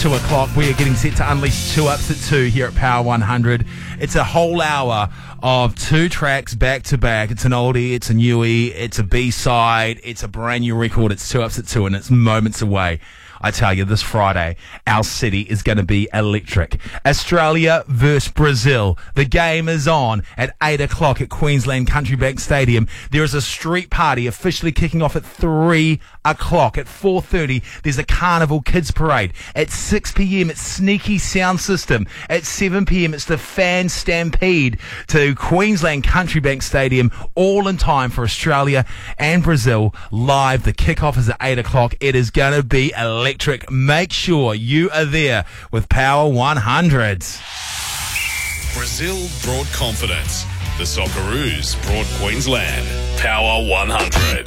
2 o'clock, we are getting set to unleash 2 Ups at 2 here at Power 100. It's a whole hour of 2 tracks back to back. It's an oldie, it's a newie, it's a B-side, it's a brand new record. It's 2 Ups at 2 and it's moments away. I tell you, this Friday, our city is going to be electric. Australia versus Brazil. The game is on at 8 o'clock at Queensland Country Bank Stadium. There is a street party officially kicking off at 3 o'clock. At 4:30, there's a carnival kids parade. At 6 p.m, it's Sneaky Sound System. At 7 p.m, it's the fan stampede to Queensland Country Bank Stadium, all in time for Australia and Brazil live. The kickoff is at 8 o'clock. It is going to be electric. Make sure you are there with Power 100. Brazil brought confidence. The Socceroos brought Queensland. Power 100.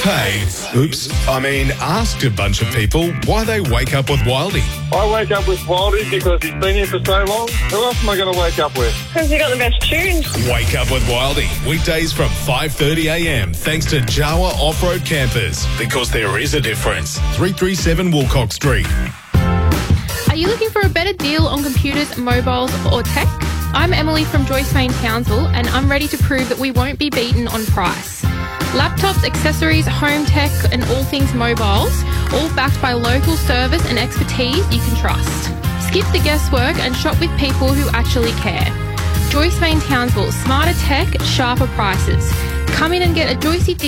Asked a bunch of people why they wake up with Wildy. I wake up with Wildy because he's been here for so long. Who else am I going to wake up with? Because you got the best tunes. Wake up with Wildy. Weekdays from 5:30 a.m. thanks to Jawa Off-Road Campers. Because there is a difference. 337 Wilcox Street. Are you looking for a better deal on computers, mobiles or tech? I'm Emily from Joyce Main Townsville and I'm ready to prove that we won't be beaten on price. Laptops, accessories, home tech and all things mobiles, all backed by local service and expertise you can trust. Skip the guesswork and shop with people who actually care. Joyce Main Townsville, smarter tech, sharper prices. Come in and get a Joycey deal